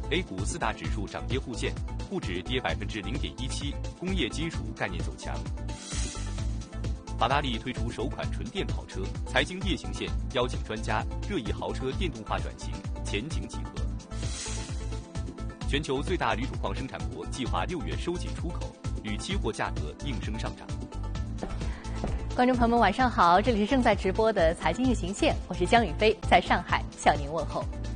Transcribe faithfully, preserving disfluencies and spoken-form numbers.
A 股四大指数涨跌互现，沪指跌百分之零点一七，工业金属概念走强。法拉利推出首款纯电跑车，财经夜行线邀请专家热议豪车电动化转型前景几何。全球最大铝主矿生产国计划六月收紧出口，铝期货价格应声上涨。 观众朋友们，晚上好，这里是正在直播的财经夜行线，我是江宇飞，在上海向您问候。